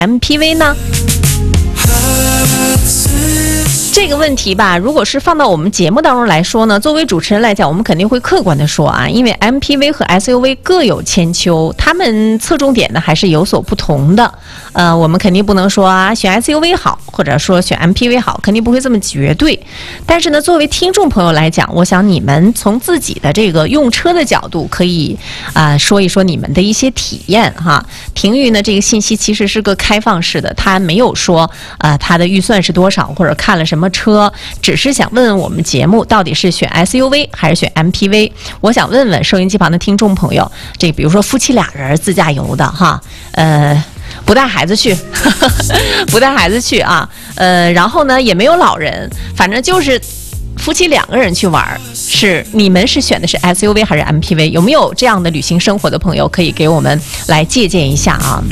MPV 呢？这个问题吧，如果是放到我们节目当中来说呢，作为主持人来讲，我们肯定会客观的说啊，因为 MPV 和 SUV 各有千秋，他们侧重点呢还是有所不同的。我们肯定不能说啊选 SUV 好，或者说选 MPV 好，肯定不会这么绝对。但是呢，作为听众朋友来讲，我想你们从自己的这个用车的角度，可以说一说你们的一些体验哈。廷玉呢，这个信息其实是个开放式的，他没有说他的预算是多少，或者看了什么车，只是想问问我们节目到底是选 SUV 还是选 MPV。我想问问收音机旁的听众朋友，这比如说夫妻俩人自驾游的哈，不带孩子去不带孩子去啊，然后呢也没有老人，反正就是夫妻2个人去玩，你们是选的是 SUV 还是 MPV？ 有没有这样的旅行生活的朋友可以给我们来借鉴一下啊？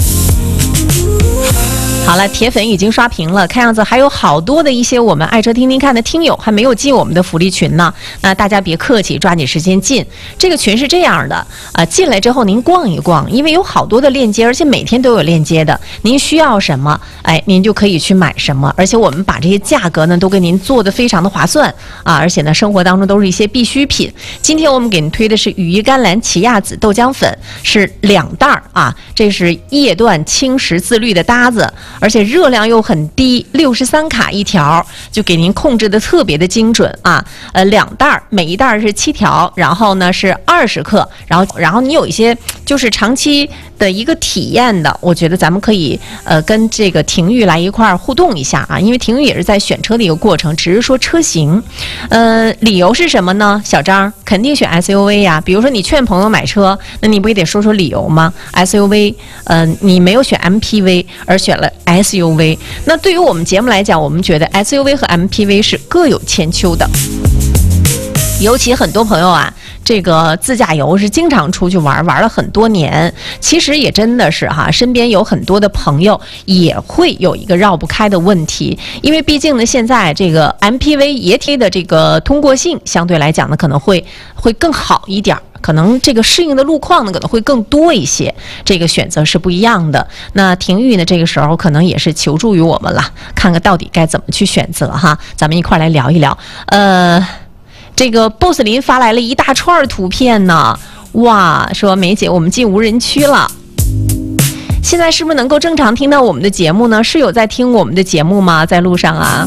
好了，铁粉已经刷屏了，看样子还有好多的一些我们爱车听听看的听友还没有进我们的福利群呢。那大家别客气，抓紧时间进。这个群是这样的，进来之后您逛一逛，因为有好多的链接，而且每天都有链接的。您需要什么，您就可以去买什么。而且我们把这些价格呢都给您做得非常的划算啊，而且呢生活当中都是一些必需品。今天我们给您推的是羽衣甘蓝奇亚籽豆浆粉，是2袋啊，这是叶段轻食自律的搭子。而且热量又很低，63卡一条，就给您控制的特别的精准啊。2袋，每一袋是7条，然后呢是20克，然后你有一些就是长期的一个体验的，我觉得咱们可以跟这个廷玉来一块儿互动一下啊，因为廷玉也是在选车的一个过程，只是说车型，理由是什么呢？小张肯定选 SUV 呀，比如说你劝朋友买车，那你不也得说说理由吗 ？SUV，你没有选 MPV， 而选了SUV， 那对于我们节目来讲，我们觉得 SUV 和 MPV 是各有千秋的。尤其很多朋友啊，这个自驾游是经常出去玩了很多年，其实也真的是哈，身边有很多的朋友也会有一个绕不开的问题，因为毕竟呢，现在这个 MPV 液贴的这个通过性相对来讲呢，可能会更好一点。可能这个适应的路况呢可能会更多一些，这个选择是不一样的。那廷玉呢这个时候可能也是求助于我们了，看看到底该怎么去选择哈，咱们一块来聊一聊。这个 boss 林发来了一大串图片呢，哇，说梅姐我们进无人区了。现在是不是能够正常听到我们的节目呢？是有在听我们的节目吗？在路上啊？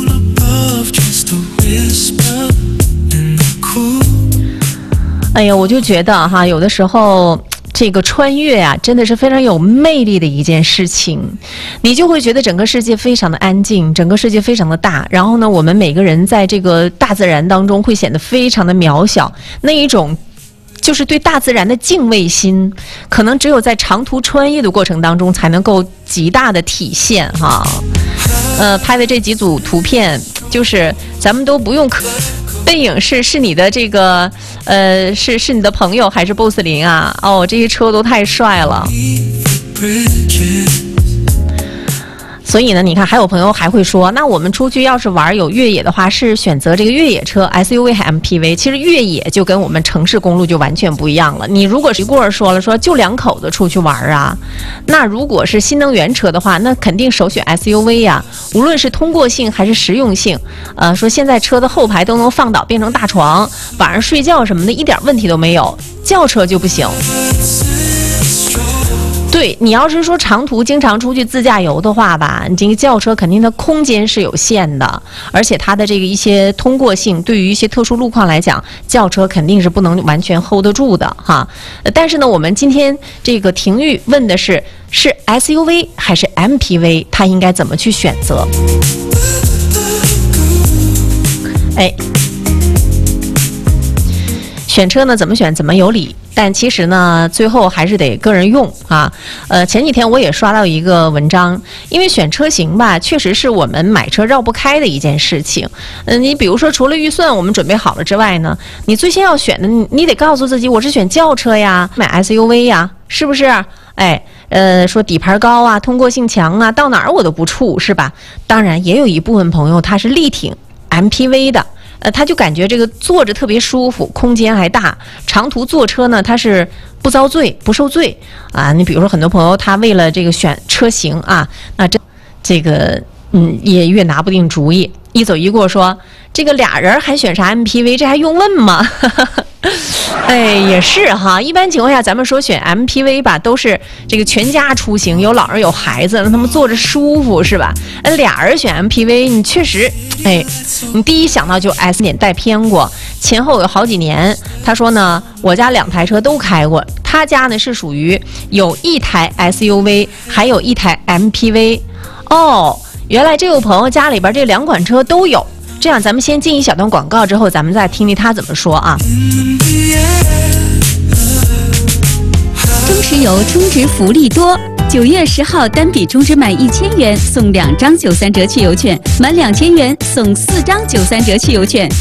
哎呀，我就觉得哈，有的时候这个穿越啊，真的是非常有魅力的一件事情。你就会觉得整个世界非常的安静，整个世界非常的大。然后呢，我们每个人在这个大自然当中会显得非常的渺小，那一种就是对大自然的敬畏心，可能只有在长途穿越的过程当中才能够极大的体现哈。拍的这几组图片，就是咱们都不用背影是你的这个是你的朋友还是 boss 林啊？哦，这些车都太帅了。所以呢，你看还有朋友还会说，那我们出去要是玩有越野的话，是选择这个越野车 SUV 还 MPV？ 其实越野就跟我们城市公路就完全不一样了。你如果是一过说了说就2口子出去玩啊，那如果是新能源车的话，那肯定首选 SUV 呀。无论是通过性还是实用性，说现在车的后排都能放倒变成大床，晚上睡觉什么的一点问题都没有，轿车就不行。对，你要是说长途经常出去自驾游的话吧，你这个轿车肯定的空间是有限的，而且它的这个一些通过性，对于一些特殊路况来讲，轿车肯定是不能完全 hold 得住的哈。但是呢，我们今天这个廷玉问的是 SUV 还是 MPV， 他应该怎么去选择？选车呢怎么选怎么有理，但其实呢最后还是得个人用啊。前几天我也刷到一个文章，因为选车型吧确实是我们买车绕不开的一件事情。你比如说除了预算我们准备好了之外呢，你最先要选的你得告诉自己我是选轿车呀，买 SUV 呀，是不是？说底盘高啊，通过性强啊，到哪儿我都不怵，是吧？当然也有一部分朋友他是力挺 MPV 的。 他就感觉这个坐着特别舒服，空间还大。长途坐车呢，他是不遭罪、不受罪啊。你比如说，很多朋友他为了这个选车型啊，那这个也越拿不定主意。一走一过说，这个俩人还选啥 MPV， 这还用问吗？哎，也是哈。一般情况下，咱们说选 MPV 吧，都是这个全家出行，有老人有孩子，让他们坐着舒服，是吧？俩人选 MPV， 你确实，哎，你第一想到就 S 点带偏过，前后有好几年。他说呢，我家2台车都开过，他家呢是属于有1台 SUV， 还有1台 MPV。哦，原来这位朋友家里边这2款车都有。这样，咱们先进一小段广告，之后咱们再听听他怎么说啊。 中石油充值福利多，9月10号单笔充值满1000元送2张93折汽油券，满2000元送4张93折汽油券。